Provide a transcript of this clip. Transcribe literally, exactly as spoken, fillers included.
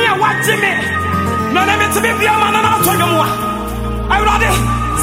watching me. No, let me to be a man and I'll tell you more. I would